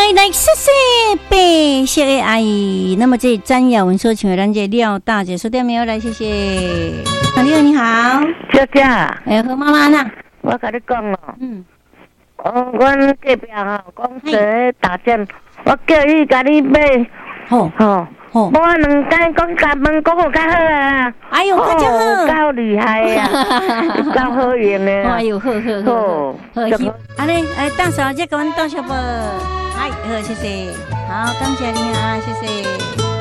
来，谢谢白色的阿姨。那么这詹雅文说，请咱这廖大姐说点没有？来，谢谢。你好，你好， 小姐， 和妈妈呢？ 我跟你讲哦，阮隔壁吼讲这打针，我叫伊甲你买，无两间讲甲门讲好较好啊。 哎呦，较好， 够厉害啊，够好用的。 哎呦，好，安尼，大嫂姐给阮倒小不？哎，好，谢谢，好，感谢你啊，谢谢。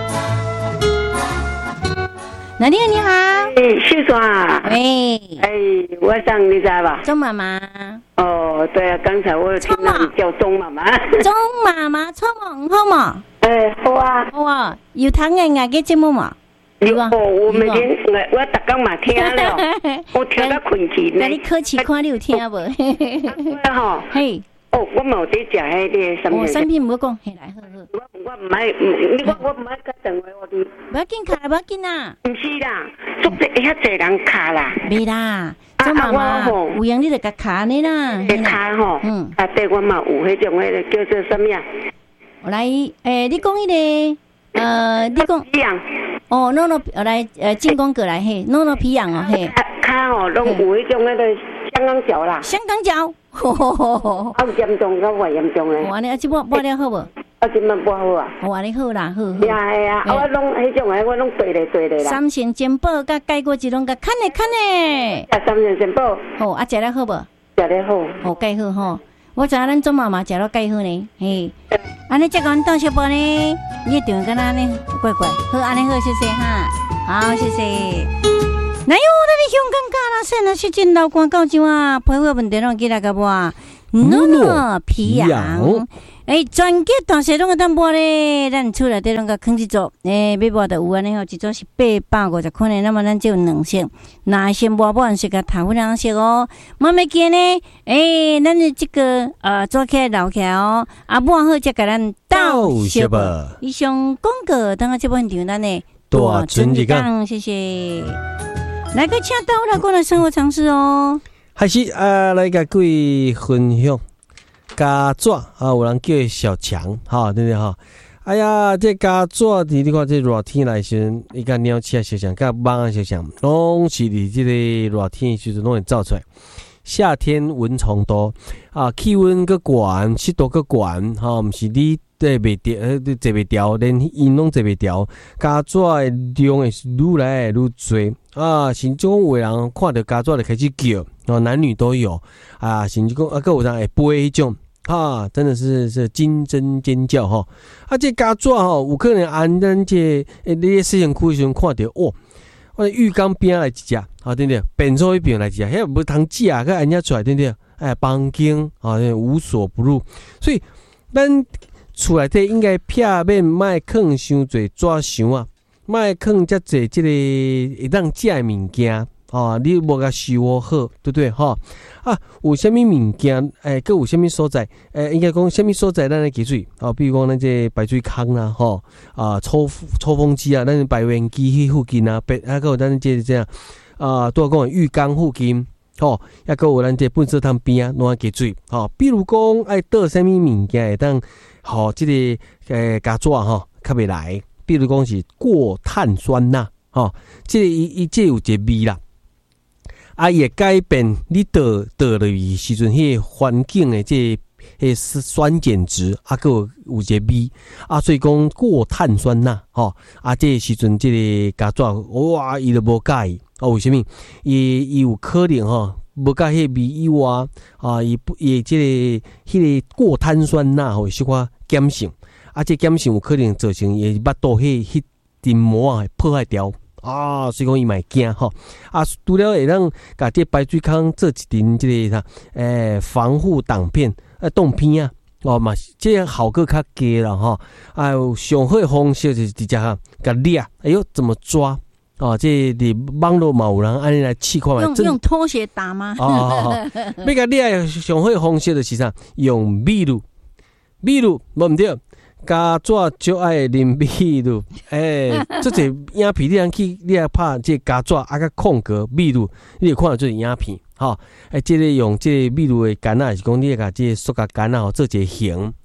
哪里你好？ 秀爽。我想你知道吧？ 钟妈妈。 哦，对啊，刚才我有听到你叫钟妈妈。 钟妈妈，错嘛，好嘛？ 好啊。 好啊，有听人家嘅节目嘛？ 有哦，我每天我逐天嘛听了，我听到困去呢。 那你考试看你有听无？ 吼，嘿。哦，我冇在食迄个产品。 产品唔好讲，系来好。 我唔爱，我唔爱甲电话我哋。 唔要紧卡，唔要紧啦。 唔是啦，足侪遐侪人卡啦。 未啦，做妈妈有样你就甲卡你啦。 卡吼，对我嘛有迄种迄个叫做什么呀？ 我来，你讲迄个，你讲。 皮痒。 哦，诺诺，来，进攻过来嘿，诺诺皮痒哦嘿。 卡吼，拢有迄种迄个香港脚啦。 香港脚。 好严重，较坏严重诶。 我呢，这播了好无？ 今晚播好啊。 我你好啦，好。 呀，我拢迄种诶，我拢对咧啦。 三鲜煎煲甲盖过一拢甲看咧。 三鲜煎煲。 好，啊，食了好无？ 食了好。 好，盖好吼。我知咱做妈妈食了盖好呢，嘿。安尼再甲阮倒小包呢，你电话敢若呢，乖乖。好，安尼好，谢谢哈。好，谢谢。哪有咱的香港家啦？现在是真老官到怎啊？皮肤问题拢记来个无？诺皮痒，全家大小拢个淡薄咧，咱厝内底拢个放一组，要无就有安尼吼，一组是850块呢，那么咱就有2色，那先无不是个头粉色哦，慢慢见呢，咱的这个做起来留起来哦，啊，不好再给咱倒小吧。以上广告，等下这部分场咱呢大尊一讲，谢谢。来个请到来过来生活常识哦。 开始来甲各位分享加纸有人叫小强哈，对不对哈？哎呀，这加纸你看这热天来时，伊甲鸟鼠小强、甲蚊小强，拢是伫这个热天时阵拢会走出来。夏天蚊虫多气温个悬，湿度个悬哈，毋是你坐袂调，连因拢坐袂调，加纸的量会愈来愈多甚至讲有的人看到加纸就开始叫，男女都有甚至讲还有人会飞迄种真的是惊声尖叫哈！这加纸有可能按咱这你摄像区时阵看到我浴缸边来一只对不对？便所一边来一只，遐无通食甲按遮出来对不对？房间无所不入，所以咱厝内底应该避免卖放伤侪纸箱卖放遮侪这个会当食的物件你无甲收好，对不对有啥物物件还有啥物所在应该讲啥物所在咱来记水比如讲咱这排水坑啦抽风机咱排烟机迄附近还有咱这样拄讲浴缸附近还有咱这粪扫桶边拢要记水比如讲爱倒啥物物件会当这个加纸较袂来，比如讲是过碳酸钠这个有一个味啦伊会改变你倒落去时阵迄个环境的这个酸碱值有一个味所以讲过碳酸钠这个时阵这个加纸伊就无介意为什么？伊有可能无介迄个味以外伊这个迄个过碳酸钠有小可碱性这碱性有可能造成伊巴肚迄黏膜破坏掉所以讲伊嘛会惊除了会让甲这排水坑做一层这个防护挡片挡片嘛这样效果较低啦有上好的方式就是直接甲抓哎呦怎么抓这伫网络嘛有人安尼来试看用拖鞋打吗要甲抓上好的方式就是啥用秘鲁无毋对加纸就爱啉秘鲁这个影片你来拍这加纸甲空格秘鲁你会看到这个影片这个用这个秘鲁的杆是讲你甲这个塑胶杆做一个形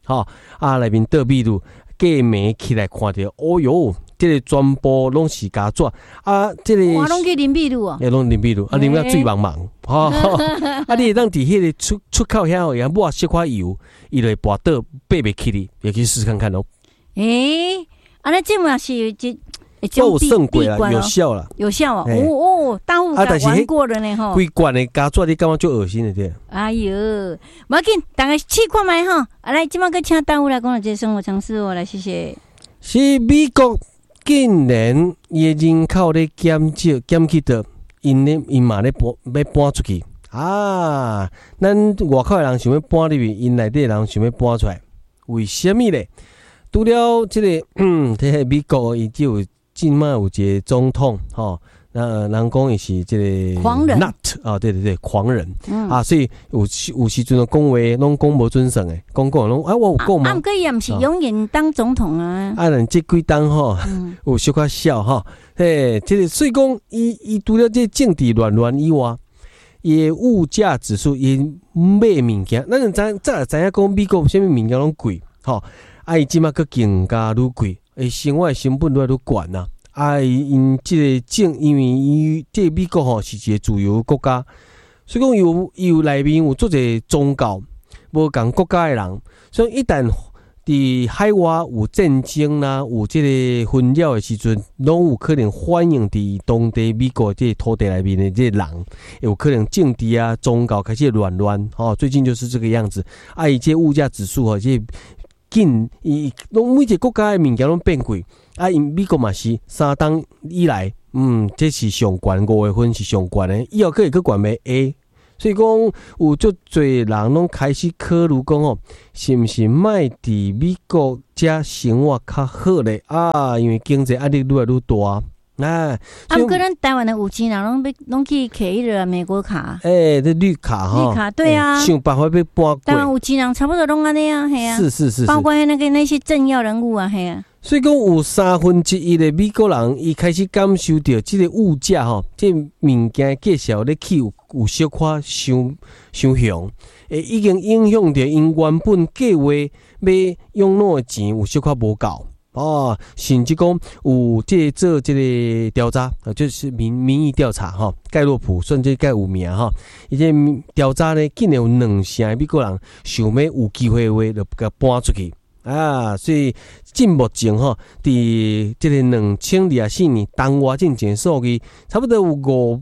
吼啊内面倒秘鲁过暝起来看到，哦哟，这个全部拢是加纸啊，这个哇，拢去啉秘鲁哦， 拢啉秘鲁啊，啉到水茫茫，吼啊，你会当伫迄个出口遐也抹小块油，伊就会跋倒爬袂起哩，也可以试试看看哦。 安尼这嘛是一种算过啦，有效啦， 有效哦。哦，大户玩过了呢吼。 规罐的加纸，你感觉就恶心了对？ 哎哟，无要紧，大家试看卖吼。来，即马个请大户来讲这生活常识哦，来谢谢。 是美国竟然伊的人口咧减去到，因嘛咧要搬出去啊！咱外口的人想要搬入去，因内底的人想要搬出来，为什么咧？除了这个，这个美国伊就有今麦有一个总统吼，人讲伊是这个狂人 nut 啊，对对对，狂人啊，所以有时阵讲话拢讲无准绳诶，讲拢我有讲嘛。 啊，毋过伊也毋是永远当总统啊。 啊，人这几当吼，有小可笑吼，这个所以讲伊除了这政治乱以外，伊物价指数伊买物件，咱再知影讲美国啥物物件拢贵吼。啊，伊即马佫更加愈贵，生活成本愈悬呐。啊，因即个因为伊即美国吼是一个自由国家，所以讲有内面有做者宗教无共国家的人，所以一旦伫海外有战争啦，有即个纷扰的时阵，拢有可能反映伫当地美国即个土地内面的即个人，有可能政治啊、宗教开始乱吼。最近就是这个样子。啊，伊即物价指数吼，即伊拢每一个国家的物件拢变贵，啊，因美国嘛是3冬以来，这是上悬5月份是上悬的，以后可以去悬咩 A， 所以讲有足侪人拢开始考虑讲哦，是毋是卖伫美国遮生活较好咧啊？因为经济压力愈来愈大。 毋过咱台湾的有钱人拢去摕迄个美国卡， 这绿卡哈， 绿卡对啊， 想办法要搬过。 台湾有钱人差不多拢安尼啊，系啊， 是， 包括那些政要人物啊，系啊。 所以讲有1/3的美国人，伊开始感受到这个物价吼，这物件介绍咧起有小可伤凶，已经影响到因原本计划要养老的钱有小可无够。甚至讲有做这个调查，就是民意调查哈，盖洛普算这盖有名哈。伊这调查呢，竟然有2成的美国人想要有机会的话，就甲搬出去啊。所以至目前哈，伫这个2024年东外进前数据，差不多有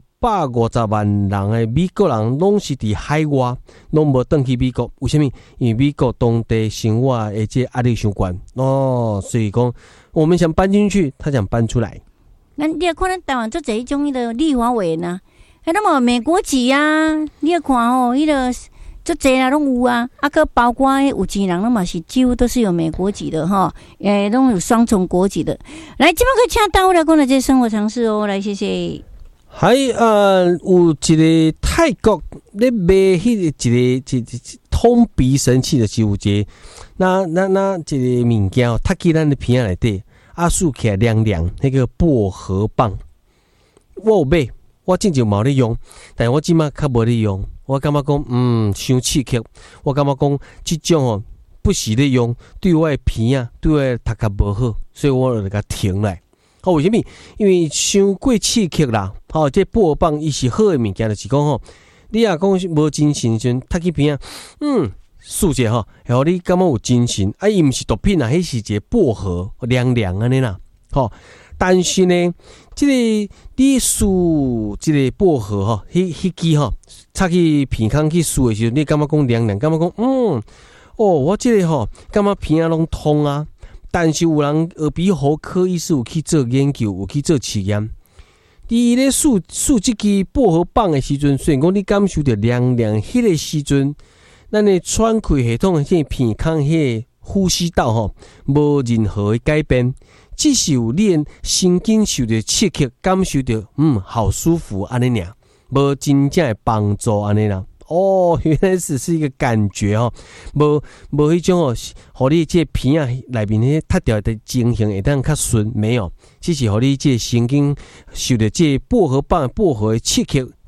550万人的美国人拢是伫海外，拢无转去美国。为什么？因为美国当地生活的这压力伤悬所以讲我们想搬进去，他想搬出来。 你也看咱台湾做这一种迄个立法委员啊，那么美国籍啊，你也看哦，迄个做这啦拢有啊，个包括有钱人，那么是几乎都是有美国籍的哈，拢有双重国籍的。来，这边可以请大户来讲的这生活常识哦，来谢谢。 还有一个泰国咧卖迄个一个通鼻神器的是有一个，那一个物件ทัก起咱的鼻仔内底，竖起来亮亮，那个薄荷棒，我有买，我之前冇咧用，但是我即马较无咧用，我感觉讲伤刺激，我感觉讲这种不时咧用，对我的鼻仔对我的头壳无好，所以我就甲停来。为什么？因为伤过刺激啦。这薄荷棒伊是好的物件，就是讲你若讲无精神时，读起片竖者互你感觉有精神。伊毋是毒品啊，迄是一个薄荷凉凉安尼啦。但是呢，这个你竖这个薄荷迄支插去鼻孔去竖的时候，你感觉讲凉凉，感觉讲我这个感觉鼻仔拢通啊。但是有人耳鼻喉科医师有去做研究，有去做试验。伫咧竖这支薄荷棒的时阵，虽然讲你感受到凉凉，迄个时阵，咱的喘气系统迄鼻孔迄个呼吸道无任何的改变，只是有你的神经受到刺激，感受到好舒服安尼尔，无真正的帮助安尼啦。原来只是一个感觉无迄种互你这鼻仔内面迄脱掉的情形会当较顺，没有，只是互你这神经受到这薄荷棒薄荷的刺激，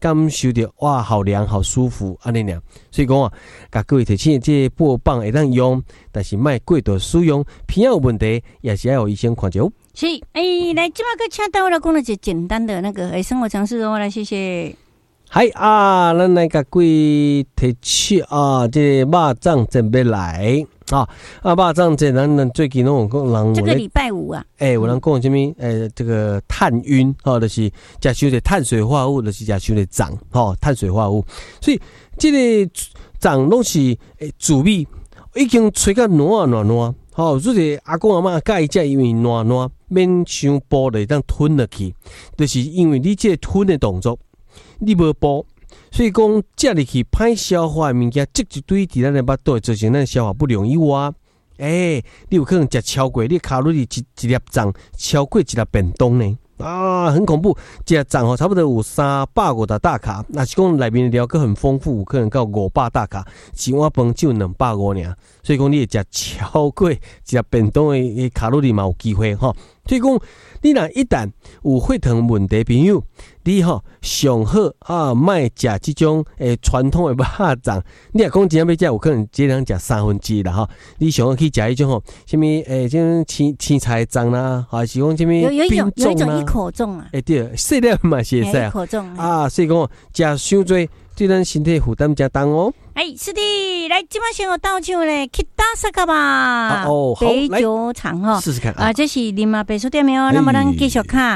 感受到哇，好凉好舒服安尼俩。所以讲啊，甲各位提醒，这薄棒会当用，但是莫过度使用，偏有问题也是要有医生看就。 是，来，今麦个请到我来讲了一简单的那个生活常识哦，来谢谢。 嗨啊，咱来甲各位提起啊，这肉粽准备来啊，肉粽这咱最近拢有讲人， 这个礼拜五啊， 有人讲什么？这个碳晕，就是食伤的碳水化合物，就是食伤的胀，碳水化合物。所以这个胀拢是滋味，已经吹到软，所以阿公阿嬷介意食，因为软，免伤薄的当吞落去，就是因为你这个吞的动作。你无补，所以讲食入去歹消化的物件，积一堆伫咱的腹肚，造成咱消化不良以外，你有可能食超过你卡路里一粒粽超过一粒便当呢。很恐怖！一粒粽差不多有350大卡，那是讲内面的料个很丰富，有可能到500大卡，一碗饭只有250尔，所以讲你会食超过一粒便当的卡路里嘛有机会哈。所以讲，你若一旦有血糖问题朋友，你上好莫食这种传统的肉粽。你若讲真要食，有可能只能食1/3啦哈。你上好去食迄种什么种青菜粽啦，还是讲什么有一种一口粽啊？ 对，细粒嘛是会使一口粽啊。所以讲食伤多，对咱身体负担真重哦。 是的，来，今晚先我倒唱嘞，去打萨卡吧，杯酒厂哈， 试试看啊。 这是林马白书店没有？那么咱继续看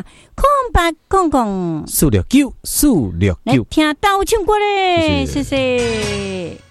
0800469469，来听倒唱过嘞，谢谢。